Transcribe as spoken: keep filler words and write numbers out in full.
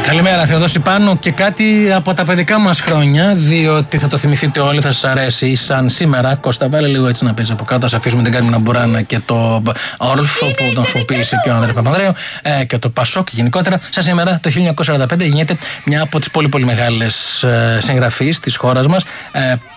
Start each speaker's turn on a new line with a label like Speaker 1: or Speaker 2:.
Speaker 1: Καλημέρα, Θεοδόση Πάνου, και κάτι από τα παιδικά μας χρόνια, διότι θα το θυμηθείτε όλοι, θα σας αρέσει. Σαν σήμερα, Κώστα, βάλε λίγο έτσι να παίζει από κάτω. Ας αφήσουμε την Κάρμινα Μπουράνα και το Όρφο που τον χρησιμοποίησε και ο Ανδρέας Παπανδρέου ε, και το Πασόκ γενικότερα. Σαν σήμερα, το χίλια εννιακόσια σαράντα πέντε, γίνεται μια από τις πολύ πολύ μεγάλες ε, συγγραφείς της χώρας μας. Ε,